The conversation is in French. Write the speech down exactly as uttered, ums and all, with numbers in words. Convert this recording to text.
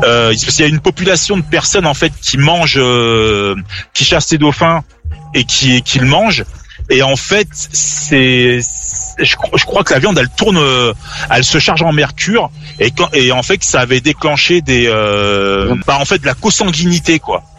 euh, il y a une population de personnes en fait qui mangent, euh, qui chassent ces dauphins et qui qui le mangent. Et en fait, c'est, je, je crois que la viande, elle tourne, elle se charge en mercure, et quand, et en fait, ça avait déclenché des, euh, bah en fait, de la consanguinité, quoi.